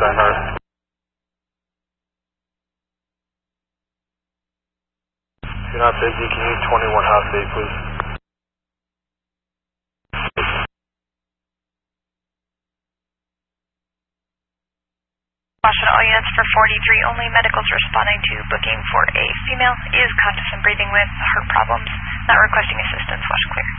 Heart. If you're not busy, can you 21 half 8, please? Caution all units for 43 only. Medicals responding to booking for a female is conscious and breathing with heart problems, not requesting assistance. Watch clear.